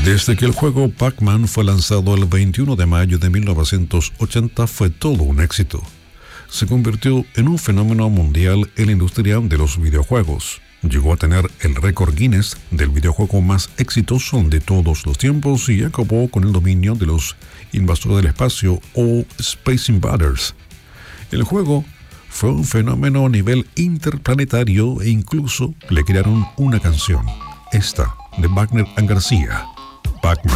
Desde que el juego Pac-Man fue lanzado el 21 de mayo de 1980 fue todo un éxito. Se convirtió en un fenómeno mundial en la industria de los videojuegos. Llegó a tener el récord Guinness del videojuego más exitoso de todos los tiempos y acabó con el dominio de los invasores del espacio o Space Invaders. El juego fue un fenómeno a nivel interplanetario e incluso le crearon una canción, esta de Wagner and García, Pac-Man.